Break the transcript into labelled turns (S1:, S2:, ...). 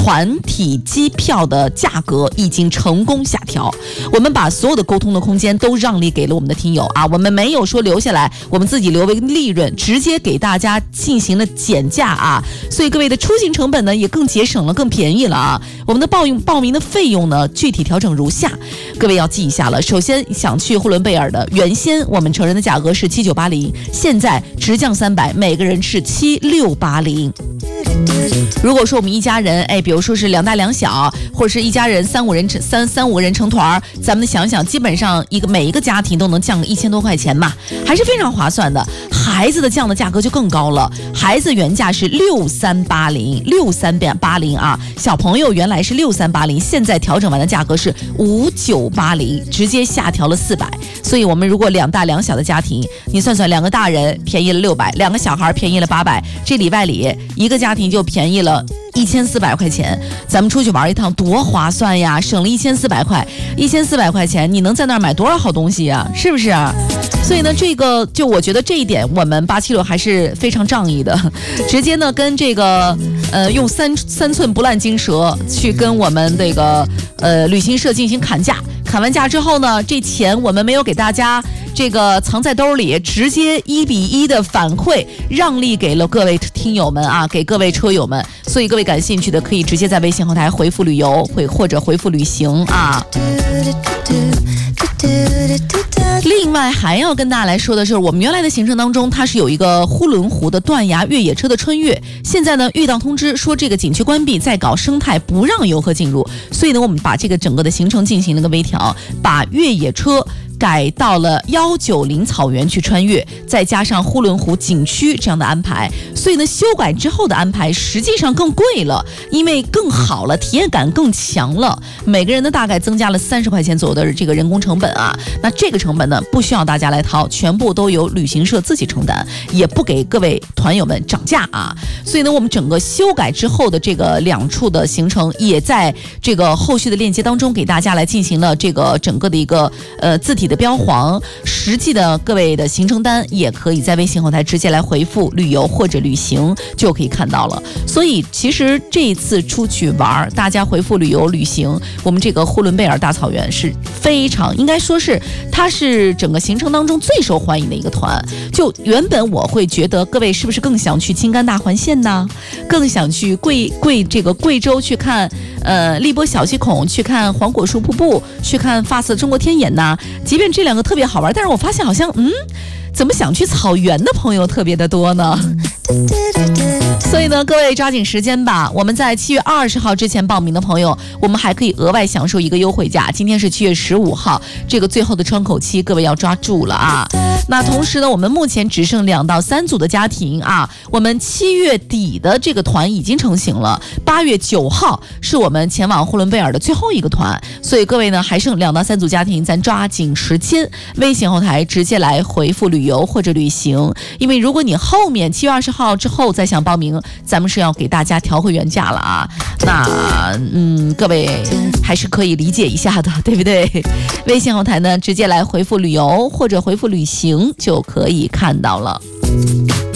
S1: 团体机票的价格已经成功下调，我们把所有的沟通的空间都让利给了我们的听友啊，我们没有说留下来，我们自己留为利润，直接给大家进行了减价啊，所以各位的出行成本呢也更节省了，更便宜了啊。我们的报名的费用呢具体调整如下，各位要记一下了。首先想去呼伦贝尔的，原先我们成人的价格是7980，现在直降300，每个人是7680。如果说我们一家人，比如说是2大2小，或者是一家人3、5个人成团，咱们想想，基本上每一个家庭都能降个1000多块钱嘛，还是非常划算的。孩子的降的价格就更高了，孩子原价是6380啊，小朋友原来是6380，现在调整完的价格是5980，直接下调了400。所以我们如果2大2小的家庭，你算算，2个大人便宜了600，2个小孩便宜了800，这里外里一个家庭就便宜了1400块钱，咱们出去玩一趟多划算呀，省了1400块，1400块钱你能在那儿买多少好东西呀，是不是啊？所以呢，这个就我觉得这一点我们876还是非常仗义的，直接呢跟这个用三寸不烂金舌去跟我们这个旅行社进行砍价，砍完价之后呢，这钱我们没有给大家这个藏在兜里，直接1比1的反馈让利给了各位听友们啊，给各位车友们。所以各位感兴趣的可以直接在微信后台回复旅游或者回复旅行啊。另外还要跟大家来说的是，我们原来的行程当中它是有一个呼伦湖的断崖越野车的穿越，现在呢遇到通知说这个景区关闭，在搞生态不让游客进入，所以呢我们把这个整个的行程进行了个微调，把越野车改到了190草原去穿越，再加上呼伦湖景区这样的安排，所以呢修改之后的安排实际上更贵了，因为更好了，体验感更强了，每个人呢大概增加了30块钱左右的这个人工成本啊。那这个成本呢不需要大家来掏，全部都由旅行社自己承担，也不给各位团友们涨价啊。所以呢我们整个修改之后的这个2处的行程也在这个后续的链接当中给大家来进行了这个整个的一个字体的标黄，实际的各位的行程单也可以在微信后台直接来回复旅游或者旅行就可以看到了。所以其实这一次出去玩，大家回复旅游旅行，我们这个呼伦贝尔大草原是非常应该说是它是整个行程当中最受欢迎的一个团。就原本我会觉得各位是不是更想去青甘大环线呢，更想去贵州去看荔波小溪孔，去看黄果树瀑布，去看发色中国天眼呢？即便这2个特别好玩，但是我发现好像怎么想去草原的朋友特别的多呢？所以呢各位抓紧时间吧，我们在7月20号之前报名的朋友，我们还可以额外享受一个优惠价，今天是7月15号，这个最后的窗口期各位要抓住了啊。那同时呢我们目前只剩2到3组的家庭啊，我们7月底的这个团已经成型了，8月9号是我们前往呼伦贝尔的最后一个团，所以各位呢还剩2到3组家庭，咱抓紧时间，微信后台直接来回复旅游或者旅行，因为如果你后面7月20号之后再想报名，咱们是要给大家调回原价了啊。那各位还是可以理解一下的，对不对？微信后台呢直接来回复旅游或者回复旅行就可以看到了。